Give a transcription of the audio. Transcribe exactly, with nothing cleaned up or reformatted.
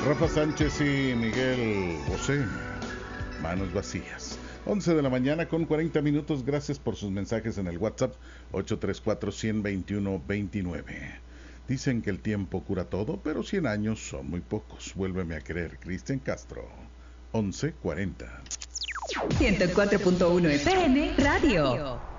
Rafa Sánchez y Miguel Bosé, manos vacías. once de la mañana con cuarenta minutos. Gracias por sus mensajes en el WhatsApp ocho tres cuatro, uno cero dos uno, dos nueve. Dicen que el tiempo cura todo, pero cien años son muy pocos. Vuélveme a querer, Cristian Castro. once cuarenta. ciento cuatro punto uno F M Radio.